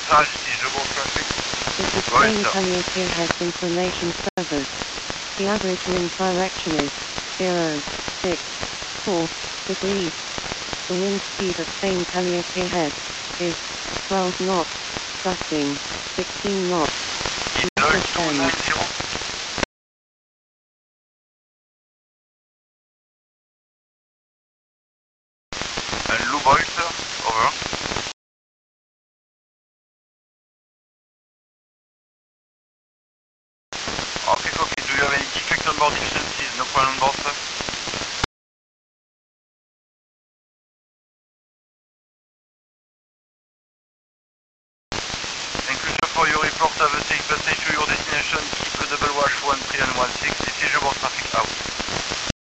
message ici, je monte traffic. This is Spain Calliope Head Information Service. The average wind direction is 064 degrees. The wind speed at Spain Calliope Head is 12 knots, gusting 16 knots. Un low volt.